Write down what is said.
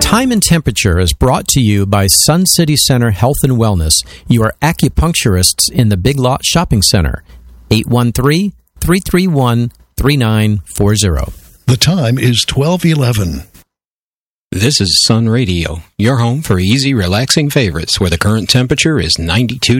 Time and Temperature is brought to you by Sun City Center Health and Wellness, your acupuncturists in the Big Lot Shopping Center. 813-331-3940. The time is 12:11. This is Sun Radio, your home for easy, relaxing favorites where the current temperature is 92